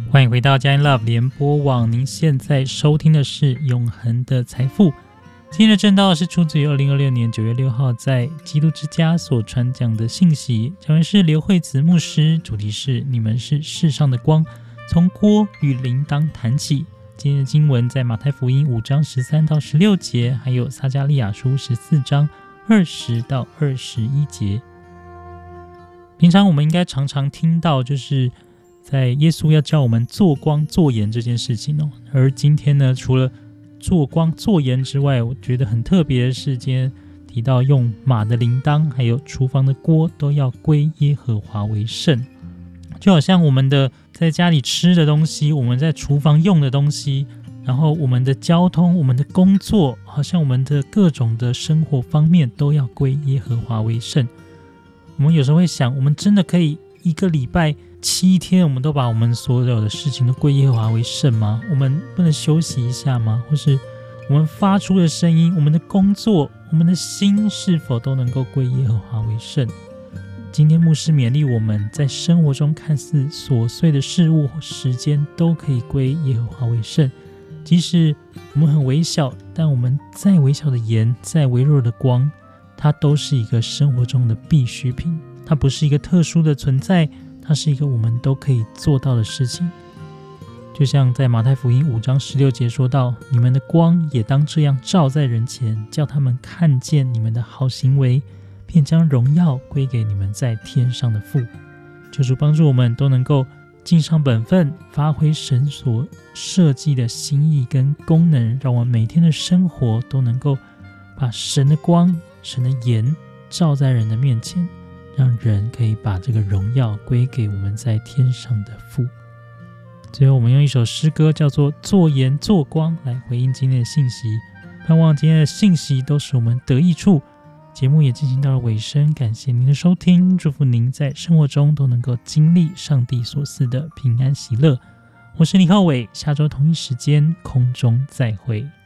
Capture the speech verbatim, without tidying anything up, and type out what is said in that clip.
欢迎回到佳音 Love 联播网，您现在收听的是永恒的财富。今天的正道是出自于二零二六年九月六号在基督之家所传讲的信息，讲员是刘惠子牧师，主题是你们是世上的光，从锅与铃铛谈起。今天的经文在马太福音五章十三到十六节，还有撒迦利亚书十四章二十到二十一节。平常我们应该常常听到，就是在耶稣要叫我们做光做盐这件事情哦。而今天呢，除了做光做盐之外，我觉得很特别的是，今天提到用马的铃铛还有厨房的锅都要归耶和华为圣。就好像我们的在家里吃的东西，我们在厨房用的东西，然后我们的交通，我们的工作，好像我们的各种的生活方面都要归耶和华为圣。我们有时候会想，我们真的可以一个礼拜七天，我们都把我们所有的事情都归耶和华为圣吗？我们不能休息一下吗？或是我们发出的声音，我们的工作，我们的心是否都能够归耶和华为圣？今天牧师勉励我们，在生活中看似琐碎的事物或时间都可以归耶和华为圣。即使我们很微小，但我们再微小的盐，再微弱的光，它都是一个生活中的必需品。它不是一个特殊的存在，它是一个我们都可以做到的事情。就像在马太福音五章十六节说到，你们的光也当这样照在人前，叫他们看见你们的好行为，便将荣耀归给你们在天上的父。求主帮助我们都能够尽上本分，发挥神所设计的心意跟功能，让我们每天的生活都能够把神的光、神的盐照在人的面前，让人可以把这个荣耀归给我们在天上的父。最后我们用一首诗歌叫做做盐做光来回应今天的信息，盼望今天的信息都使我们得益处。节目也进行到了尾声，感谢您的收听，祝福您在生活中都能够经历上帝所赐的平安喜乐。我是李浩伟，下周同一时间空中再会。